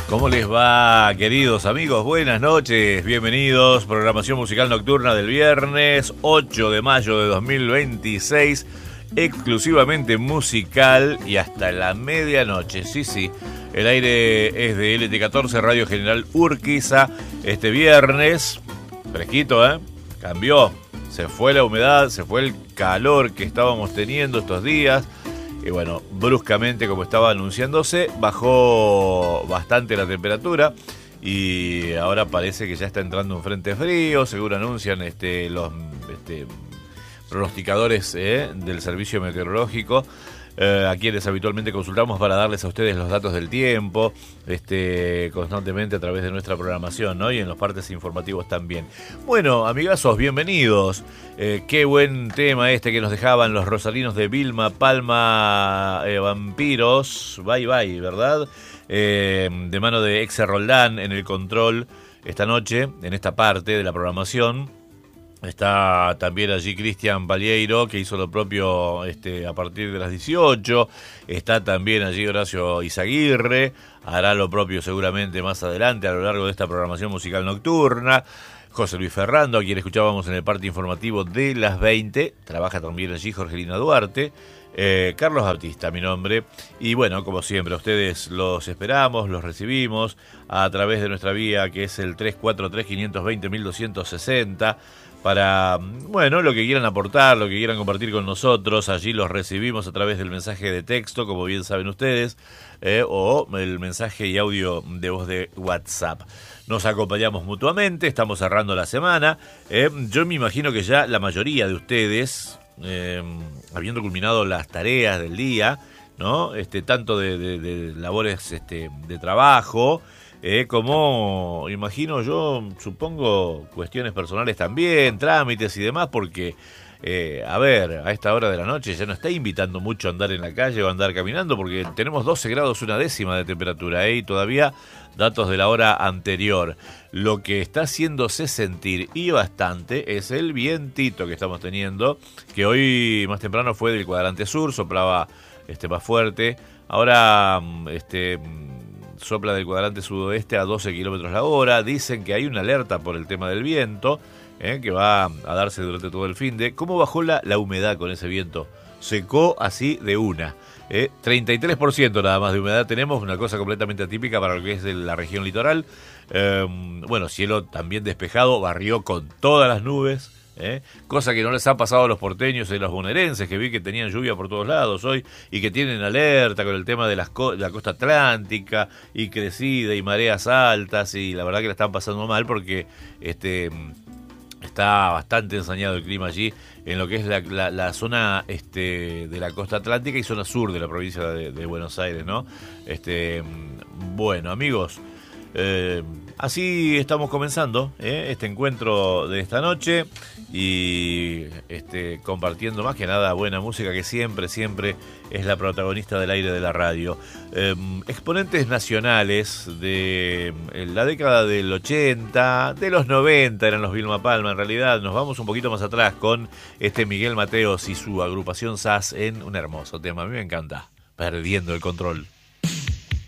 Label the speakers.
Speaker 1: ¿Cómo les va, queridos amigos? Buenas noches, bienvenidos. Programación musical nocturna del viernes 8 de mayo de 2026, exclusivamente musical y hasta la medianoche. Sí, el aire es de LT14 Radio General Urquiza. Este viernes, fresquito, cambió. Se fue la humedad, se fue el calor que estábamos teniendo estos días. Y bueno, bruscamente, como estaba anunciándose, bajó bastante la temperatura y ahora parece que ya está entrando un frente frío, según anuncian los pronosticadores del servicio meteorológico, a quienes habitualmente consultamos para darles a ustedes los datos del tiempo, constantemente a través de nuestra programación, ¿no? Y en los partes informativos también. Bueno, amigazos, bienvenidos. Qué buen tema que nos dejaban los rosarinos de Vilma Palma, Vampiros, bye, ¿verdad? De mano de Exe Roldán en el control esta noche, en esta parte de la programación. Está también allí Cristian Palieiro, que hizo lo propio a partir de las 18. Está también allí Horacio Izaguirre, hará lo propio seguramente más adelante a lo largo de esta programación musical nocturna. José Luis Ferrando, a quien escuchábamos en el parte informativo de las 20. Trabaja también allí Jorgelina Duarte. Carlos Bautista, mi nombre. Y bueno, como siempre, a ustedes los esperamos, los recibimos a través de nuestra vía, que es el 343-520-1260. Para, bueno, lo que quieran aportar, lo que quieran compartir con nosotros, allí los recibimos a través del mensaje de texto, como bien saben ustedes, o el mensaje y audio de voz de WhatsApp. Nos acompañamos mutuamente, estamos cerrando la semana. Yo me imagino que ya la mayoría de ustedes, habiendo culminado las tareas del día, ¿no? Tanto de labores de trabajo, como, imagino yo, supongo, cuestiones personales también, trámites y demás, porque, a esta hora de la noche ya no está invitando mucho a andar en la calle o a andar caminando, porque tenemos 12 grados una décima de temperatura, y todavía datos de la hora anterior. Lo que está haciéndose sentir, y bastante, es el vientito que estamos teniendo, que hoy más temprano fue del cuadrante sur, soplaba más fuerte, ahora sopla del cuadrante sudoeste a 12 kilómetros la hora. Dicen que hay una alerta por el tema del viento, que va a darse durante todo el fin de. ¿Cómo bajó la humedad con ese viento? Secó así de una. 33% nada más de humedad tenemos, una cosa completamente atípica para lo que es de la región litoral. Bueno, cielo también despejado, barrió con todas las nubes. Cosa que no les ha pasado a los porteños y a los bonaerenses, que vi que tenían lluvia por todos lados hoy y que tienen alerta con el tema de la costa atlántica y crecida y mareas altas, y la verdad que la están pasando mal porque está bastante ensañado el clima allí en lo que es la zona de la costa atlántica y zona sur de la provincia de Buenos Aires, ¿no? Bueno, amigos, así estamos comenzando este encuentro de esta noche y compartiendo más que nada buena música, que siempre es la protagonista del aire de la radio. Exponentes nacionales de la década del 80, de los 90 eran los Vilma Palma. En realidad nos vamos un poquito más atrás con Miguel Mateos y su agrupación SAS en un hermoso tema. A mí me encanta, Perdiendo el Control.